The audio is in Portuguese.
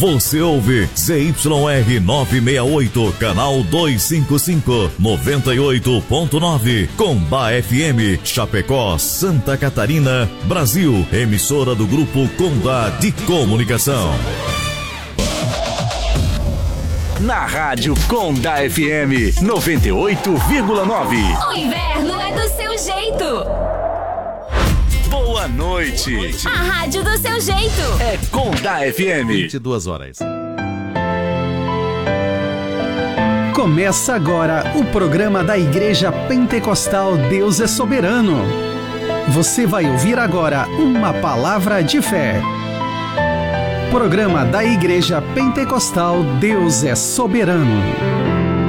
Você ouve ZYR 968, canal 255, 98.9, Combá FM, Chapecó, Santa Catarina, Brasil. Emissora do Grupo Combá de Comunicação. Na Rádio Combá FM 98,9. O inverno é do seu jeito. Boa noite. A rádio do seu jeito. É Combá FM. 22 horas. Começa agora o programa da Igreja Pentecostal Deus é Soberano. Você vai ouvir agora uma palavra de fé. Programa da Igreja Pentecostal Deus é Soberano.